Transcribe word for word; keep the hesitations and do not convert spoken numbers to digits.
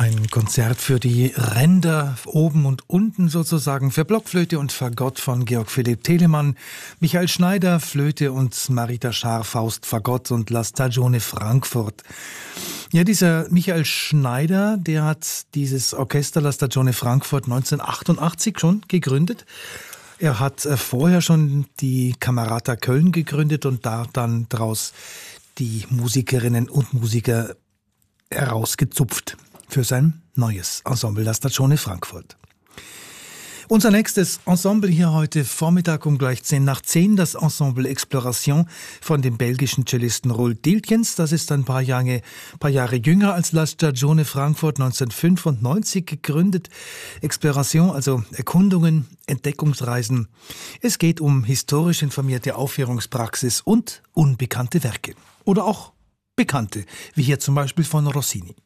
Ein Konzert für die Ränder oben und unten sozusagen, für Blockflöte und Fagott von Georg Philipp Telemann, Michael Schneider, Flöte und Marita Schaar, Faust, Fagott und La Stagione Frankfurt. Ja, dieser Michael Schneider, der hat dieses Orchester La Stagione Frankfurt neunzehnhundertachtundachtzig schon gegründet. Er hat vorher schon die Camerata Köln gegründet und da dann daraus die Musikerinnen und Musiker herausgezupft für sein neues Ensemble La Stagione Frankfurt. Unser nächstes Ensemble hier heute Vormittag um gleich zehn nach zehn, das Ensemble Exploration von dem belgischen Cellisten Roel Dilkens. Das ist ein paar Jahre, paar Jahre jünger als La Stagione Frankfurt, neunzehnhundertfünfundneunzig gegründet. Exploration, also Erkundungen, Entdeckungsreisen. Es geht um historisch informierte Aufführungspraxis und unbekannte Werke. Oder auch bekannte, wie hier zum Beispiel von Rossini.